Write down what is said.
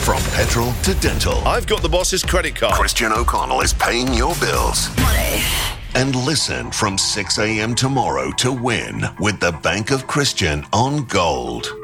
From petrol to dental, I've got the boss's credit card. Christian O'Connell is paying your bills. Money. And listen from 6 a.m. tomorrow to win with the Bank of Christian on Gold.